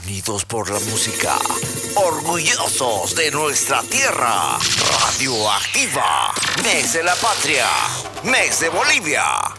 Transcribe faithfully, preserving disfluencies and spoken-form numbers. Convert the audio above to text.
Unidos por la música, orgullosos de nuestra tierra. Radioactiva, mes de la patria, mes de Bolivia.